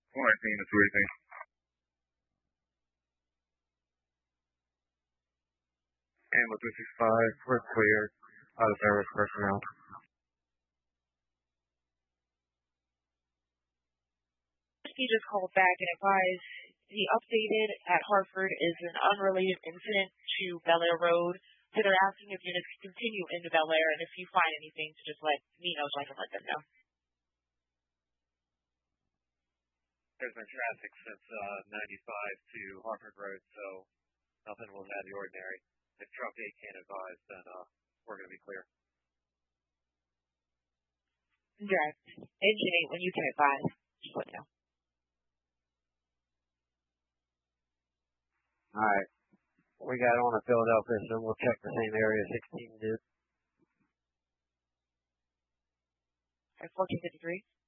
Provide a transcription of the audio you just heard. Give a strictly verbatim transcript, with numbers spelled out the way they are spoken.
nineteen to three eighteen. Ammo two sixty-five, we're clear. Out of service personnel. He just called back and advised the updated at Hartford is an unrelated incident to Bel Air Road. So they're asking if units can continue into Bel Air, and if you find anything, to just let me know so I can let them know. There's been traffic since uh, ninety-five to Hartford Road, so nothing was out of the ordinary. If Truck eight can't advise, then uh, we're going to be clear. Direct. Engine eight, when you can advise, just let me know. All right. We got on a Philadelphia, so we'll check the same area sixteen did. At fourteen fifty-three.